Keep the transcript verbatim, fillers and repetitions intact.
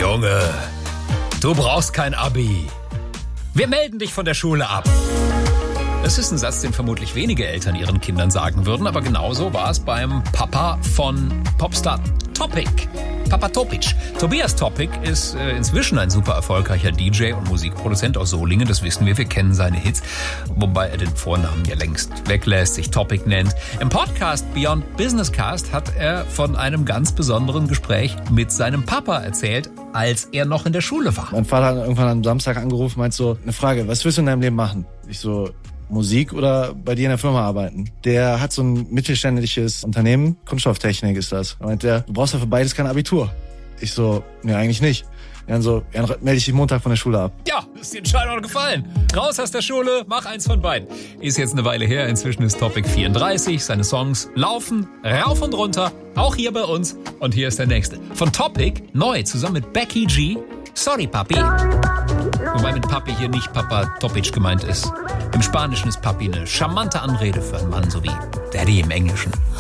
Junge, du brauchst kein Abi. Wir melden dich von der Schule ab. Das ist ein Satz, den vermutlich wenige Eltern ihren Kindern sagen würden, aber genauso war es beim Papa von Popstar Topic. Papa Topic. Tobias Topic ist äh, inzwischen ein super erfolgreicher D J und Musikproduzent aus Solingen, das wissen wir, wir kennen seine Hits, wobei er den Vornamen ja längst weglässt, sich Topic nennt. Im Podcast Beyond Business Cast hat er von einem ganz besonderen Gespräch mit seinem Papa erzählt, als er noch in der Schule war. Mein Vater hat irgendwann am Samstag angerufen, meint so, eine Frage, was willst du in deinem Leben machen? Ich so, Musik oder bei dir in der Firma arbeiten. Der hat so ein mittelständisches Unternehmen, Kunststofftechnik ist das. Da meint der, du brauchst ja für beides kein Abitur. Ich so, nee, eigentlich nicht. Dann so, ja, dann melde ich dich Montag von der Schule ab. Ja, ist die Entscheidung gefallen. Raus aus der Schule, mach eins von beiden. Ist jetzt eine Weile her, inzwischen ist Topic vierunddreißig, seine Songs laufen rauf und runter, auch hier bei uns. Und hier ist der nächste. Von Topic, neu, zusammen mit Becky G, Sorry Papi. Wobei mit Papi hier nicht Papa Topic gemeint ist. Im Spanischen ist Papi eine charmante Anrede für einen Mann, so wie Daddy im Englischen.